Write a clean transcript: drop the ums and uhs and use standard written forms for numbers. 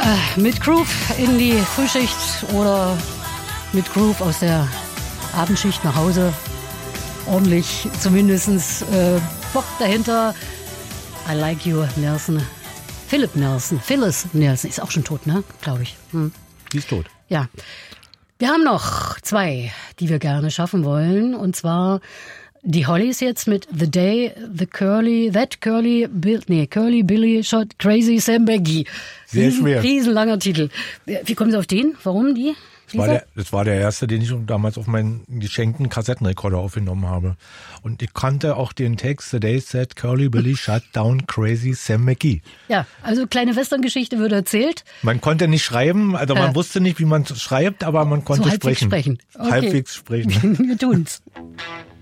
Mit Groove in die Frühschicht oder mit Groove aus der Abendschicht nach Hause. Ordentlich zumindest Bock dahinter. I Like You, Nelson. Phyllis Nelson ist auch schon tot, ne? Glaube ich. Die ist tot. Ja. Wir haben noch 2, die wir gerne schaffen wollen. Und zwar die Hollies jetzt mit The Day, Curly Billy Shot Crazy Sam Baggy. Sehr schwer. Riesenlanger Titel. Wie kommen Sie auf den? Warum die? Das war der erste, den ich damals auf meinen geschenkten Kassettenrekorder aufgenommen habe. Und ich kannte auch den Text, The Day Said Curly Billy Shut Down Crazy Sam McGee. Ja, also kleine Western-Geschichte wird erzählt. Man konnte nicht schreiben, also man wusste nicht, wie man schreibt, aber man konnte so halbwegs sprechen. Okay. Halbwegs sprechen. Wir tun's.